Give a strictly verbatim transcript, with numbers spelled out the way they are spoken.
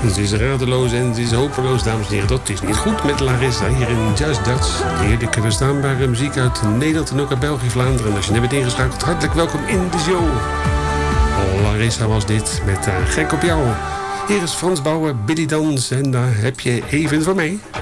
Het is radeloos en het is hopeloos, dames en heren. Dat is niet goed met Larissa hier in Just Dutch. Heerlijke verstaanbare muziek uit Nederland en ook uit België, Vlaanderen. En als je net bent ingeschakeld, hartelijk welkom in de show. Larissa was dit met uh, Gek op jou. Hier is Frans Bauer, Billy Dans en daar heb je even voor mij.